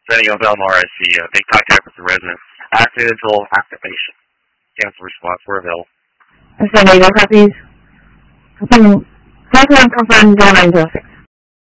Setting of Belmar, I see. Make contact with the resident. Active until activation. Cancel response. We're available. San Diego copies. Confirm 09 traffic.